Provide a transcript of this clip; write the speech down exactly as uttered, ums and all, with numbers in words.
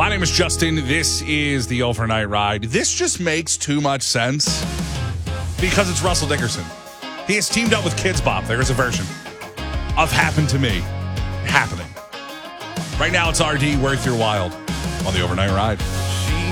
My name is Justin. This is the Overnight Ride. This just makes too much sense because it's Russell Dickerson. He has teamed up with Kids Bop. There is a version of Happened to Me happening. Right now, it's R D, Worth Your Wild on the Overnight Ride.